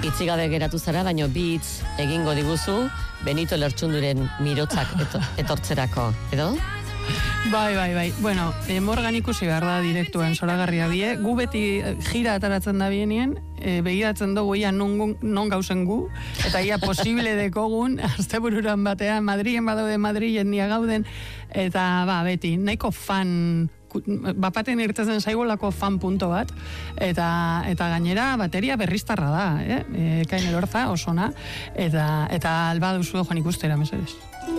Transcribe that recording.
itzigabe geratu zara, baino bi hitz egingo diguzu Benito Lertxunduren mirotzak etortzerako, edo? Bai. Bueno, Morgan ikusi behar da direktuen zoragarria die. Gu beti gira ataratzen da bienien, begiratzen dugu ia non gauzen gu, eta ia posible dekogun, astebururan batean, Madrilen badaude Madrilen nia gauden, eta beti, nahiko fan, bapaten irtezen zaigolako fan punto bat, eta gainera bateria berriztarra da, Kain Elorza, osona, eta alba duzu joan ikustera, mesedez.